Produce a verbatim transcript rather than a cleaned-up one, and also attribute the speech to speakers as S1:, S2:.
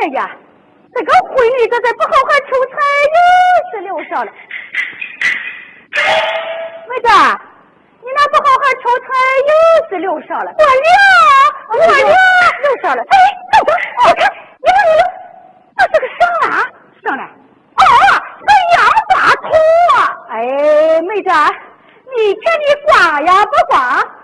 S1: 哎呀，这个闺女这这不好好出差又是六少了。妹子，你那不好好出差又是六少了。我了，我了，六少了。哎，等等，我看你看你看，这是个上哪？上哪？哦，是杨八通啊！哎，妹子，你看你光呀不光？